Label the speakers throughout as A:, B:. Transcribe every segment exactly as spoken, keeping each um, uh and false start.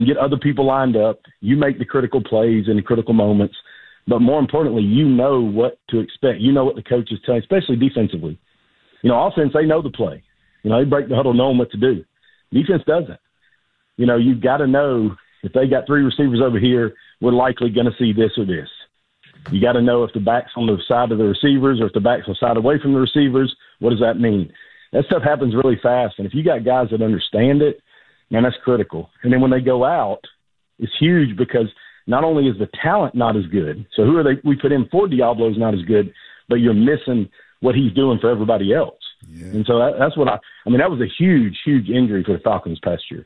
A: get other people lined up. You make the critical plays in the critical moments. But more importantly, you know what to expect. You know what the coach is telling, especially defensively. You know, offense, they know the play. You know, they break the huddle knowing what to do. Defense doesn't. You know, you've got to know if they got three receivers over here, we're likely going to see this or this. You got to know if the back's on the side of the receivers or if the back's on the side away from the receivers. What does that mean? That stuff happens really fast. And if you got guys that understand it, man, that's critical. And then when they go out, it's huge because not only is the talent not as good, so who are they we put in for Diablo is not as good, but you're missing what he's doing for everybody else. Yeah. And so that, that's what I – I mean, that was a huge, huge injury for the Falcons past year.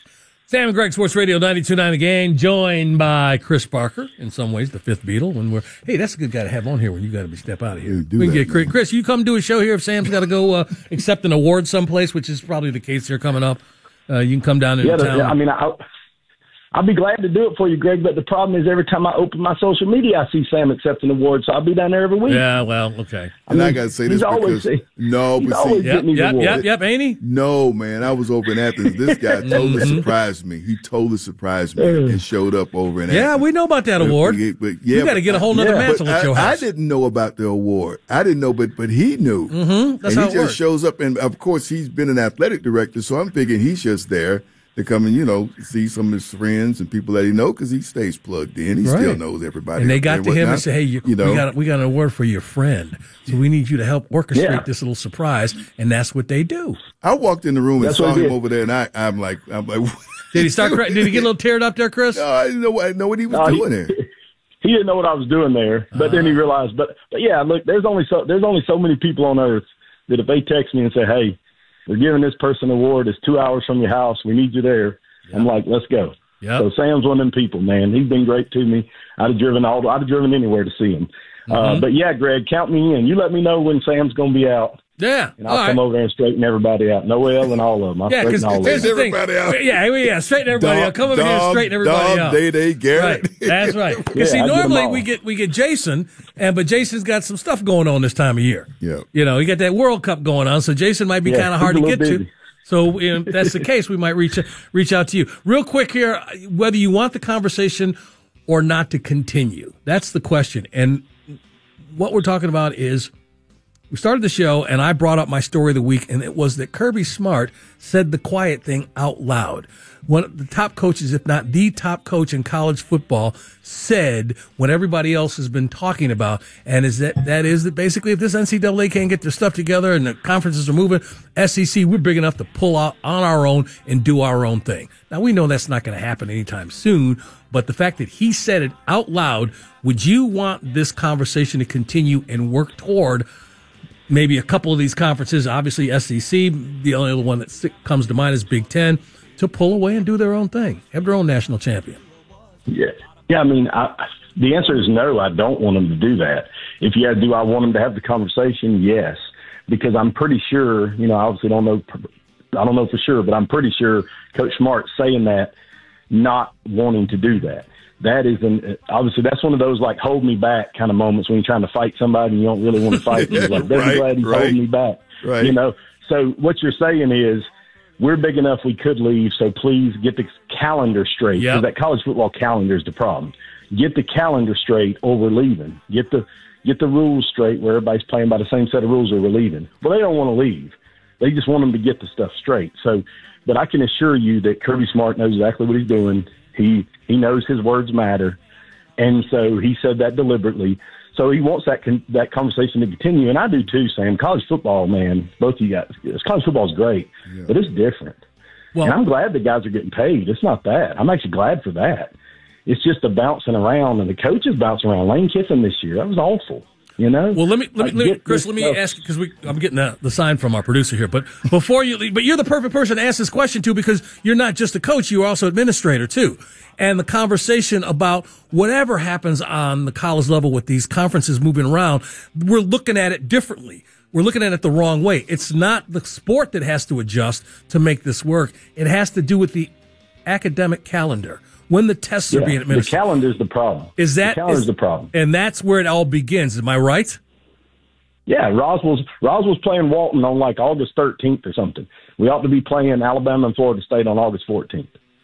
B: Sam and Greg, Sports Radio ninety-two point nine again, joined by Chris Parker, in some ways, the fifth Beatle. When we're, hey, that's a good guy to have on here when you got to be step out of here.
C: Do
B: we can
C: that,
B: get Chris.
C: man.
B: Chris, you come do a show here if Sam's got to go uh, accept an award someplace, which is probably the case here coming up. Uh, you can come down into
A: yeah,
B: town.
A: I mean, I, I'll be glad to do it for you, Greg, but the problem is every time I open my social media, I see Sam accepting awards, so I'll be down there every week.
B: Yeah, well, okay.
C: And
A: I, mean,
C: I got to say this
A: always,
C: because – no,
A: he's
C: but
A: always
C: see –
B: Yep,
A: getting these
B: yep,
A: awards.
B: yep, yep, ain't he?
C: No, man, I was over in Athens. This guy totally surprised me. He totally surprised me and showed up over in
B: Yeah,
C: Athens.
B: we know about that award.
C: But, but, yeah,
B: you got to get a whole nother
A: yeah,
B: mantle
C: but
B: at your
C: I,
B: house.
C: I didn't know about the award. I didn't know, but but he knew.
B: Mm-hmm. That's
C: and
B: how
C: he
B: it
C: just
B: works.
C: shows up, and of course he's been an athletic director, so I'm thinking he's just there to come and, you know, see some of his friends and people that he knows because he stays plugged in. He
B: Right.
C: still knows everybody.
B: And they
C: up
B: got
C: there
B: to him and
C: whatnot.
B: said, hey, you,
C: you know,
B: we, got, we got an award for your friend, so we need you to help orchestrate
A: Yeah.
B: this little surprise, and that's what they do.
C: I walked in the room and
A: That's
C: saw
A: what he
C: him
A: did.
C: over there, and I, I'm like, I'm like, what
B: Did he
C: is
B: start?
C: doing
B: Cry- did he get a little teared up there, Chris?
C: No, I didn't know, I didn't know what he was
A: No, he-
C: doing there.
A: He didn't know what I was doing there, but then he realized. But, but yeah, look, there's only so there's only so many people on earth that if they text me and say, "Hey, we're giving this person an award. It's two hours from your house. We need you there." I'm like, "Let's go."
B: Yep.
A: So Sam's one of them people, man. He's been great to me. I'd have driven all. I'd have driven anywhere to see him.
B: Mm-hmm.
A: Uh, but yeah, Greg, count me in. You let me know when Sam's going to be out.
B: Yeah.
A: And I'll
B: All
A: come
B: right.
A: over there and straighten everybody out. Noel and all of them. I'll
B: Yeah, because
A: straighten all of
B: here's
A: them.
B: the thing.
C: Everybody out.
B: Yeah, yeah, straighten everybody
C: Dom-
B: out. Come over here and
C: Dom-
B: straighten everybody
C: Dom,
B: out.
C: Day Day, Garrett.
B: Right, that's right. Because
A: Yeah,
B: see,
A: I get 'em
B: normally
A: all.
B: we get we get Jason, and but Jason's got some stuff going on this time of year.
C: Yeah.
B: You know, he got that World Cup going on, so Jason might be
A: Yeah,
B: kind of
A: he's
B: hard
A: a
B: to
A: little
B: get to.
A: busy.
B: So you know, if that's the case, we might reach reach out to you real quick here. Whether you want the conversation or not to continue, that's the question. And what we're talking about is. We started the show, and I brought up my story of the week, and it was that Kirby Smart said the quiet thing out loud. One of the top coaches, if not the top coach in college football, said what everybody else has been talking about, and is that that is that basically if this N C double A can't get their stuff together and the conferences are moving, S E C, we're big enough to pull out on our own and do our own thing. Now, we know that's not going to happen anytime soon, but the fact that he said it out loud, would you want this conversation to continue and work toward maybe a couple of these conferences, obviously S E C, the only other one that comes to mind is Big Ten, to pull away and do their own thing, have their own national champion?
A: Yeah, yeah. I mean, I, the answer is no. I don't want them to do that. If yeah, do I want them to have the conversation? Yes, because I'm pretty sure. You know, I obviously don't know. I don't know for sure, but I'm pretty sure Coach Smart's saying that, not wanting to do that. That is an obviously that's one of those like hold me back kind of moments when you're trying to fight somebody and you don't really want to fight. You're like,
C: Right,
A: I'm glad he's
C: right.
A: holding me back.
C: Right.
A: You know. So what you're saying is, we're big enough we could leave, so please get the calendar straight.
B: Yep.
A: Because that college football calendar is the problem. Get the calendar straight or we're leaving. Get the get the rules straight where everybody's playing by the same set of rules or we're leaving. Well, they don't want to leave. They just want them to get the stuff straight. So, but I can assure you that Kirby Smart knows exactly what he's doing. He he knows his words matter, and so he said that deliberately. So he wants that con- that conversation to continue, and I do too, Sam. College football, man, both of you guys, college football is great,
C: Yeah.
A: but it's different.
B: Well,
A: And I'm glad the guys are getting paid. It's not that. I'm actually glad for that. It's just the bouncing around, and the coaches bouncing around. Lane Kiffin this year, that was awful. You know.
B: Well, let me, let me,
A: Like,
B: let me
A: get
B: Chris,
A: this
B: let me
A: stuff-
B: ask because we, I'm getting the, the sign from our producer here. But before you, leave, but you're the perfect person to ask this question to because you're not just a coach, you are also administrator too. And the conversation about whatever happens on the college level with these conferences moving around, we're looking at it differently. We're looking at it the wrong way. It's not the sport that has to adjust to make this work. It has to do with the academic calendar. When the tests are
A: Yeah,
B: being
A: the
B: administered.
A: calendar's the problem.
B: Is that
A: the calendar's
B: is-
A: the problem?
B: And that's where it all begins. Am I right?
A: Yeah, Roswell's Roswell's playing Walton on like August thirteenth or something. We ought to be playing Alabama and Florida State on August fourteenth.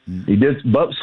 A: He did, but